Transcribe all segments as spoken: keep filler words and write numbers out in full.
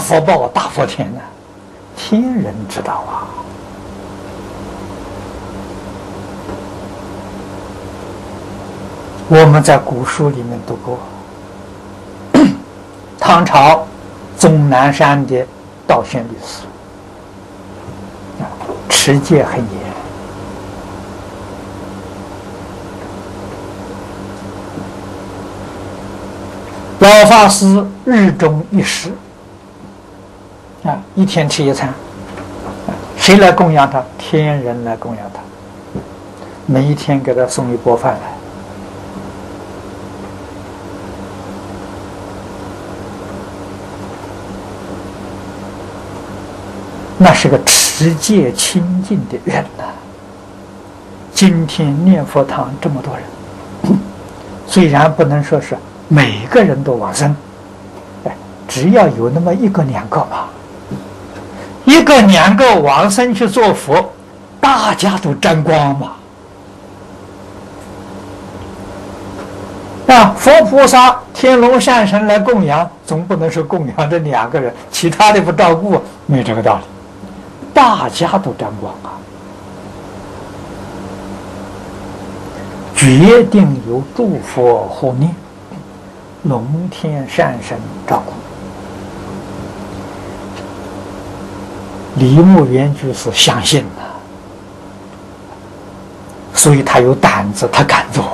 福报、大福田呢？天人知道啊。我们在古书里面读过，唐朝终南山的道宣律师，持戒很严。老法师日中一食，啊，一天吃一餐。谁来供养他？天人来供养他。每一天给他送一钵饭来。那是个持戒清净的人呐、啊。今天念佛堂这么多人，虽然不能说是每个人都往生，哎，只要有那么一个两个吧，一个两个往生去做佛，大家都沾光嘛。啊，佛菩萨、天龙善神来供养，总不能是供养这两个人，其他的不照顾，没这个道理。大家都沾光啊，决定由诸佛护念，龙天善神照顾。李牧原居士相信了，所以他有胆子，他敢做。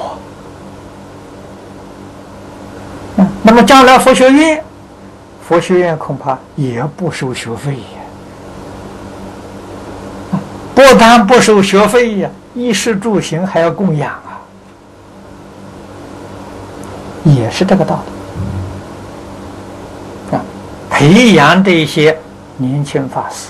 嗯，那么将来佛学院，佛学院恐怕也不收学费呀。不但不收学费呀，衣食住行还要供养啊，也是这个道理啊。培养这些年轻法师，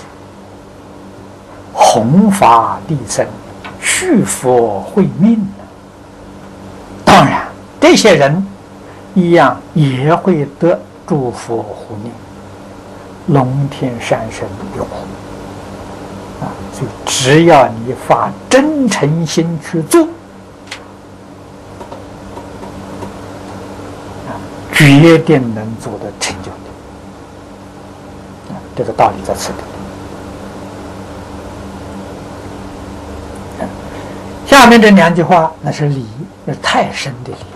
弘法利生，续佛慧命。当然，这些人一样也会得诸佛护念，龙天善神拥护。啊，所以只要你发真诚心去做，啊，决定能做的成就的。啊，这个道理在此地。啊，下面这两句话那是理，那是太深的理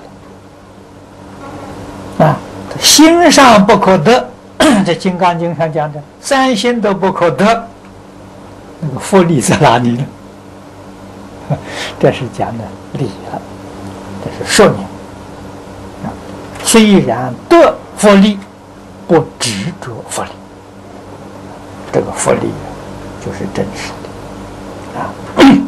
了。啊，心上不可得，在《金刚经》上讲的，三心都不可得。那个佛力在哪里呢？这是讲的理了，这是说明啊，虽然得佛力，不执着佛力，这个佛力就是真实的啊。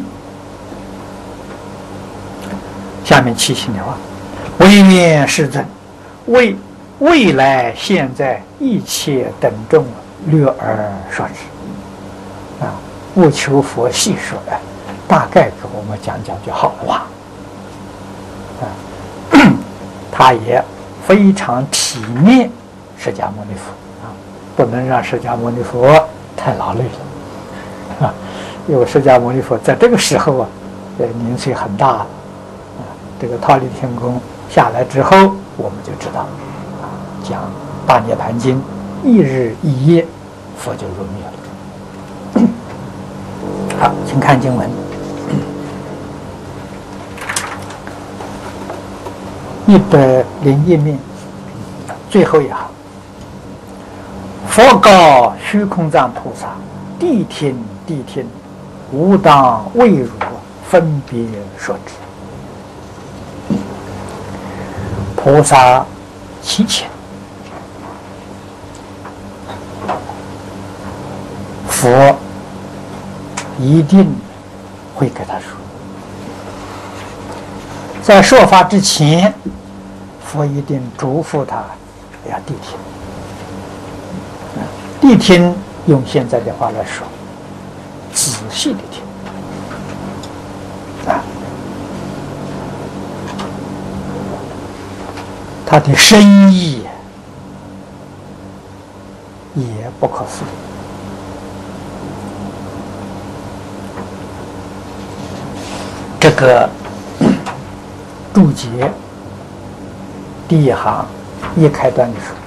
下面七星的话，唯愿世尊为未来现在一切等众略而说之啊。不求佛细说，哎，大概给我们讲讲就好了吧。啊，他也非常体面释迦牟尼佛啊，不能让释迦牟尼佛太劳累了啊，因为释迦牟尼佛在这个时候啊，呃，年岁很大了啊。这个忉利天宫下来之后，我们就知道啊，讲《大涅盘经》，一日一夜，佛就入灭了。好，请看经文，一百零一面，最后一行。佛告虚空藏菩萨：“谛听，谛听，吾当为汝分别说之。”菩萨祈请，佛一定会给他说。在说法之前，佛一定嘱咐他要谛听。谛听用现在的话来说，仔细的听啊，他的深意也不可思议。这个注解第一行一开端就说：“